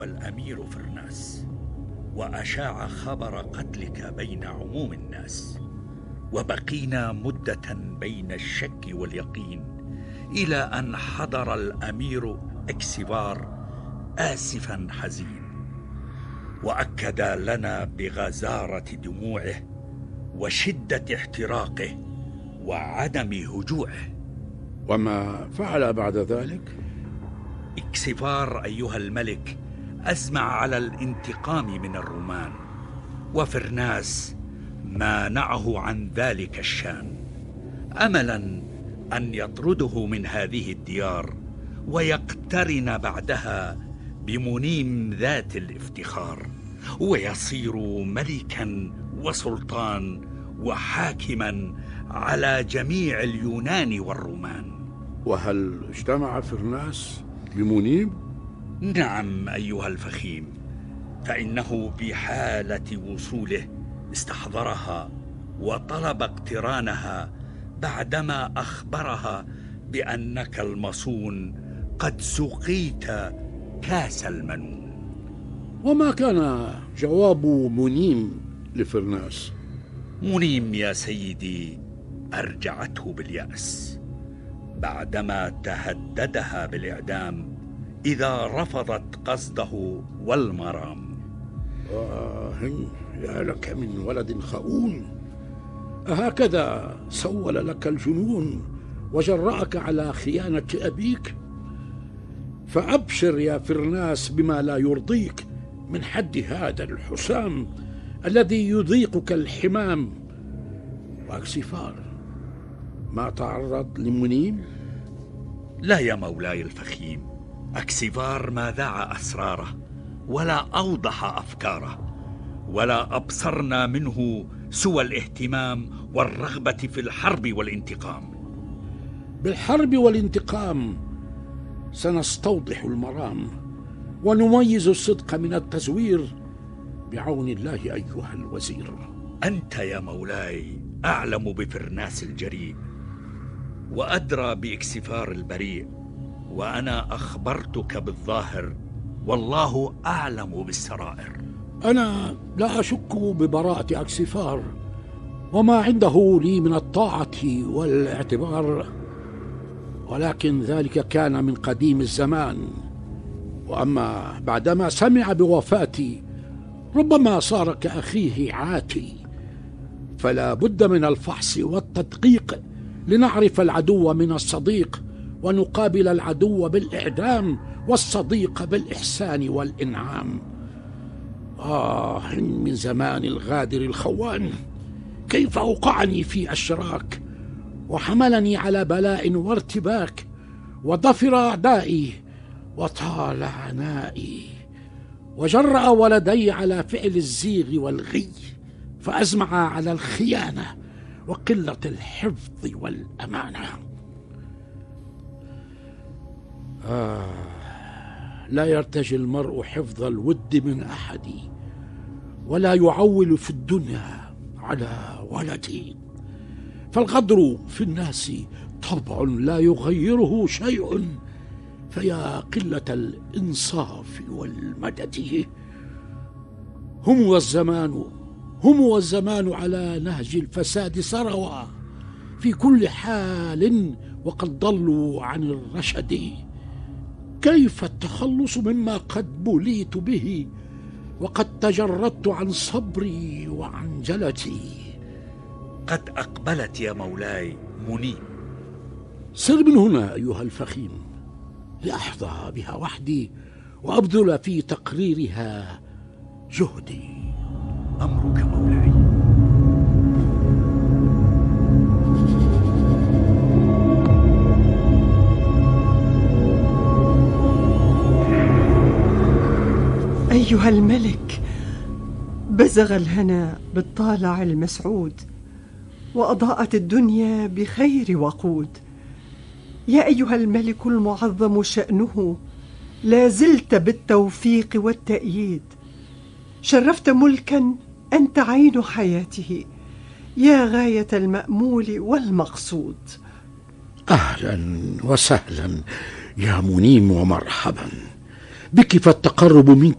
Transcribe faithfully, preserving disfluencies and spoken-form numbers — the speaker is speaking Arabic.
الأمير فرناس، وأشاع خبر قتلك بين عموم الناس، وبقينا مدة بين الشك واليقين، إلى أن حضر الأمير إكسفار آسفا حزين، وأكد لنا بغزارة دموعه وشدة احتراقه وعدم هجوعه. وما فعل بعد ذلك؟ إكسفار أيها الملك أزمع على الانتقام من الرومان، وفرناس مانعه عن ذلك الشان، أملا أن يطرده من هذه الديار ويقترن بعدها بمنيم ذات الافتخار، ويصير ملكا وسلطان وحاكما على جميع اليونان والرومان. وهل اجتمع فرناس بمنيب؟ نعم أيها الفخيم، فإنه بحالة وصوله استحضرها وطلب اقترانها، بعدما أخبرها بأنك المصون قد سقيت كاس المنون. وما كان جواب منيم لفرناس؟ منيم يا سيدي أرجعته باليأس، بعدما تهددها بالإعدام إذا رفضت قصده والمرام. آه يا لك من ولد خؤون، أهكذا سول لك الجنون وجرأك على خيانة أبيك؟ فأبشر يا فرناس بما لا يرضيك من حد هذا الحسام الذي يضيقك الحمام. وأكسفار ما تعرض لمنيم؟ لا يا مولاي الفخيم، أكسفار ما ذاع أسراره ولا أوضح أفكاره، ولا أبصرنا منه سوى الاهتمام والرغبة في الحرب والانتقام. بالحرب والانتقام سنستوضح المرام ونميز الصدق من التزوير بعون الله أيها الوزير. أنت يا مولاي أعلم بفرناس الجريء وأدرى بإكسفار البريء، وأنا أخبرتك بالظاهر والله أعلم بالسرائر. أنا لا أشك ببراءة أكسفار وما عنده لي من الطاعة والاعتبار، ولكن ذلك كان من قديم الزمان، وأما بعدما سمع بوفاتي ربما صار كأخيه عاتي، فلا بد من الفحص والتدقيق لنعرف العدو من الصديق، ونقابل العدو بالإعدام والصديق بالإحسان والإنعام. آه من زمان الغادر الخوان، كيف أوقعني في أشراك وحملني على بلاء وارتباك، وضفر أعدائي وطال عنائي، وجرأ ولدي على فعل الزيغ والغي، فأزمع على الخيانة وقلة الحفظ والأمانة. آه لا يرتجي المرء حفظ الود من أحد، ولا يعول في الدنيا على ولدي، فالغدر في الناس طبع لا يغيره شيء، فيا قلة الإنصاف والمدد. هم والزمان هم والزمان على نهج الفساد سروا في كل حال، وقد ضلوا عن الرشد. كيف التخلص مما قد بليت به وقد تجردت عن صبري وعن جلتي؟ قد أقبلت يا مولاي منيب. سر من هنا أيها الفخيم لأحظى بها وحدي وأبذل في تقريرها جهدي. أمرك مولاي. أيها الملك، بزغ الهنا بالطالع المسعود، وأضاءت الدنيا بخير وقود. يا أيها الملك المعظم شأنه، لا زلت بالتوفيق والتأييد، شرفت ملكا أنت عين حياته، يا غاية المأمول والمقصود. أهلا وسهلا يا منيم ومرحبا، بك فالتقرب منك